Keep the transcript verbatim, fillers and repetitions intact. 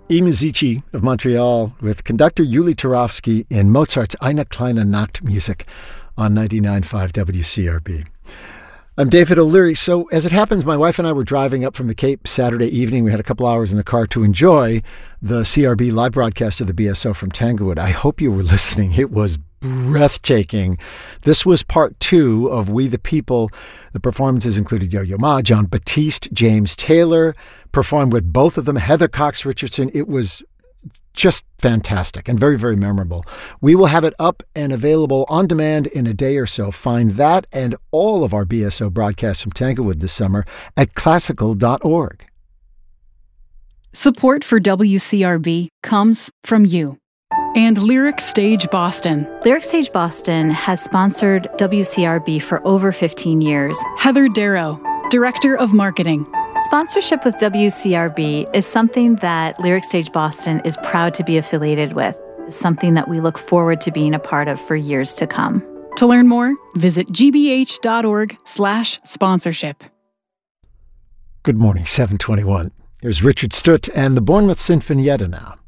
E. Musici of Montreal with conductor Yuli Turovsky in Mozart's Eine kleine Nachtmusik on ninety-nine point five W C R B. I'm David O'Leary. So as it happens, my wife and I were driving up from the Cape Saturday evening. We had a couple hours in the car to enjoy the C R B live broadcast of the B S O from Tanglewood. I hope you were listening. It was breathtaking. This was part two of We the People. The performances included Yo-Yo Ma, Jon Batiste, James Taylor, performed with both of them, Heather Cox Richardson. It was just fantastic and very, very memorable. We will have it up and available on demand in a day or so. Find that and all of our B S O broadcasts from Tanglewood this summer at classical dot org. Support for W C R B comes from you and Lyric Stage Boston. Lyric Stage Boston has sponsored W C R B for over fifteen years. Heather Darrow, Director of Marketing. Sponsorship with W C R B is something that Lyric Stage Boston is proud to be affiliated with. It's something that we look forward to being a part of for years to come. To learn more, visit g b h dot org slash sponsorship. Good morning, seven twenty-one. Here's Richard Stutt and the Bournemouth Sinfonietta now.